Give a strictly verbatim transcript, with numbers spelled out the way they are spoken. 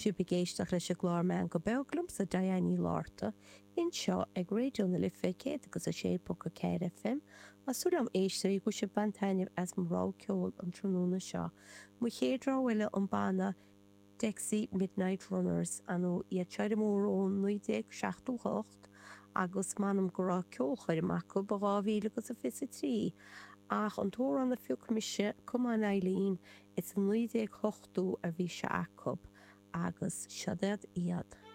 si begéisteach leis a glár me an go beglumm sa Diana Lárta in seo ag réidir na lifa céad agus a sé po a céir F M a sú am éisteí go se bantaineh as marrá ceol an tróna seo. Mu chéadráhfuile an bana Dexy Midnight Runners anú iad teide mór ón nuidéag seachtú hocht agus manam gorá ceol chuir amach go bará agus a fisa trí. Ach an tóir an na fiúcmise cum an Eileen is an nuidéag hochtú a bhí se acob agus siadad iad.